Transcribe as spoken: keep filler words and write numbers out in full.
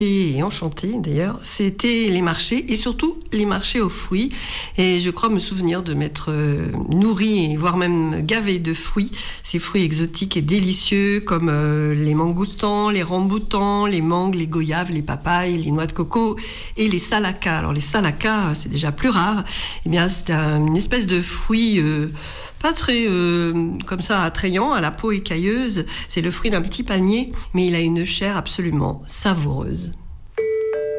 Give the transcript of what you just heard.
Et enchanté d'ailleurs, c'était les marchés et surtout les marchés aux fruits. Et je crois me souvenir de m'être euh, nourrie, voire même gavée de fruits, ces fruits exotiques et délicieux comme euh, les mangoustans, les ramboutans, les mangues, les goyaves, les papayes, les noix de coco et les salacas. Alors les salacas, c'est déjà plus rare. Eh bien, c'est un, une espèce de fruit euh, pas très euh, comme ça attrayant, à la peau écailleuse. C'est le fruit d'un petit palmier, mais il a une chair absolument savoureuse.